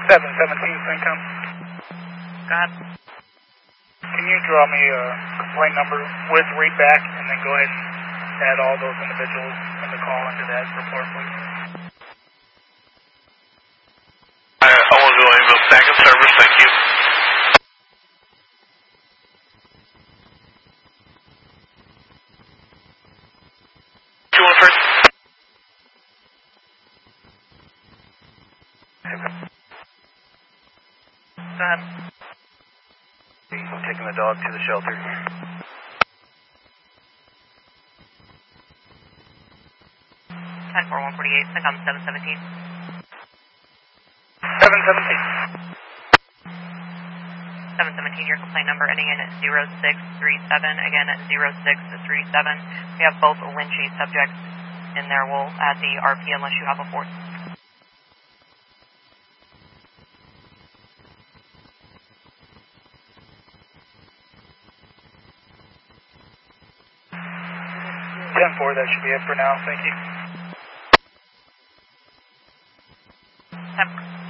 717 Syncom. Go ahead. Can you draw me a complaint number with readback and then go ahead and add all those individuals in the call into that report, please? I will go ahead and move back in service, thank you. Go ahead. Taking the dog to the shelter. 10-4-148, Syncom 717. 717. 717, your complaint number ending in 0637, again at 0637. We have both Lynchy subjects in there. We'll add the RP unless you have a fourth. That should be it for now. Thank you.